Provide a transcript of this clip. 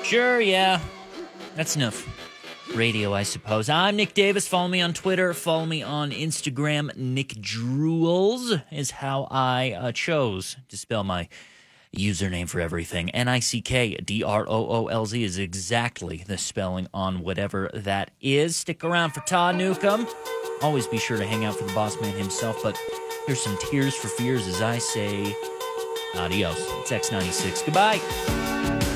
Sure, yeah. That's enough radio, I suppose. I'm Nick Davis. Follow me on Twitter. Follow me on Instagram. Nick Drools is how I chose to spell my username for everything. NICKDROOLZ is exactly the spelling on whatever that is. Stick around for Todd Newcomb. Always be sure to hang out for the boss man himself. But here's some Tears for Fears as I say adios. It's X96. Goodbye.